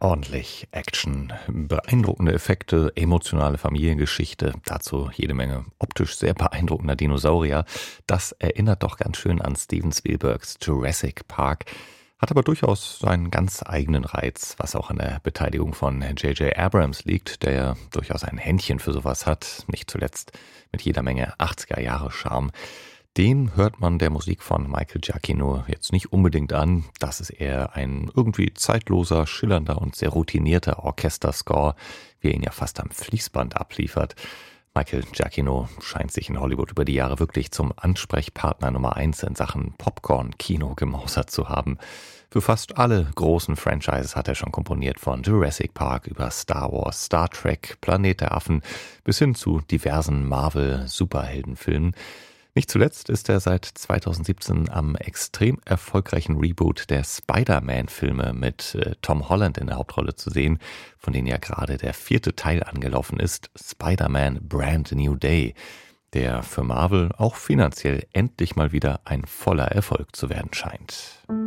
Ordentlich Action, beeindruckende Effekte, emotionale Familiengeschichte, dazu jede Menge optisch sehr beeindruckender Dinosaurier. Das erinnert doch ganz schön an Steven Spielbergs Jurassic Park, hat aber durchaus seinen ganz eigenen Reiz, was auch an der Beteiligung von J.J. Abrams liegt, der ja durchaus ein Händchen für sowas hat, nicht zuletzt mit jeder Menge 80er-Jahre-Charme. Den hört man der Musik von Michael Giacchino jetzt nicht unbedingt an. Das ist eher ein irgendwie zeitloser, schillernder und sehr routinierter Orchesterscore, wie er ihn ja fast am Fließband abliefert. Michael Giacchino scheint sich in Hollywood über die Jahre wirklich zum Ansprechpartner Nummer 1 in Sachen Popcorn-Kino gemausert zu haben. Für fast alle großen Franchises hat er schon komponiert, von Jurassic Park über Star Wars, Star Trek, Planet der Affen bis hin zu diversen Marvel-Superheldenfilmen. Nicht zuletzt ist er seit 2017 am extrem erfolgreichen Reboot der Spider-Man-Filme mit Tom Holland in der Hauptrolle zu sehen, von denen ja gerade der 4. Teil angelaufen ist, Spider-Man Brand New Day, der für Marvel auch finanziell endlich mal wieder ein voller Erfolg zu werden scheint.